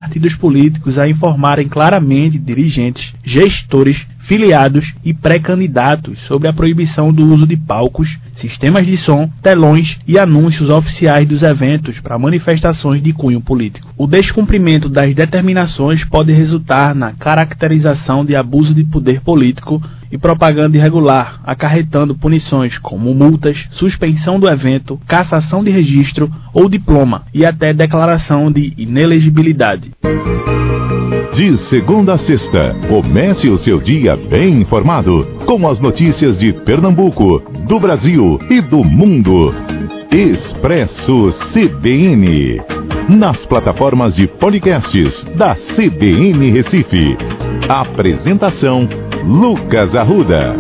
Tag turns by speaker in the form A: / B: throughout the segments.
A: partidos políticos a informarem claramente dirigentes, gestores, filiados e pré-candidatos sobre a proibição do uso de palcos, sistemas de som, telões e anúncios oficiais dos eventos para manifestações de cunho político. O descumprimento das determinações pode resultar na caracterização de abuso de poder político e propaganda irregular, acarretando punições como multas, suspensão do evento, cassação de registro ou diploma e até declaração de inelegibilidade.
B: De segunda a sexta, comece o seu dia bem informado, com as notícias de Pernambuco, do Brasil e do mundo. Expresso CBN, nas plataformas de podcasts da CBN Recife. Apresentação, Lucas Arruda.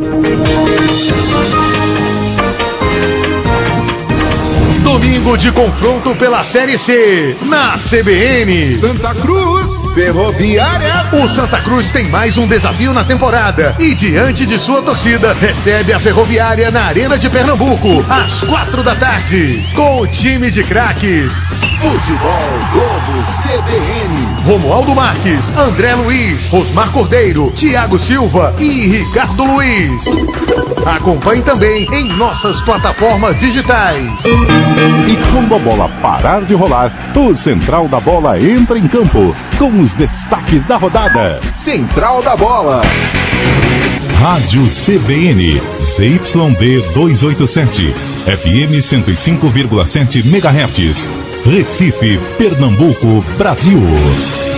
C: Domingo de confronto pela Série C, na CBN.
D: Santa Cruz Ferroviária.
C: O Santa Cruz tem mais um desafio na temporada e, diante de sua torcida, recebe a Ferroviária na Arena de Pernambuco, às 4 da tarde, com o time de craques.
D: Futebol Globo CBN.
C: Romualdo Marques, André Luiz, Rosmar Cordeiro, Thiago Silva e Ricardo Luiz. Acompanhe também em nossas plataformas digitais.
B: E quando a bola parar de rolar, o Central da Bola entra em campo com os destaques da rodada.
D: Central da Bola.
B: Rádio CBN, CYB 287, FM 105,7 MHz, Recife, Pernambuco, Brasil.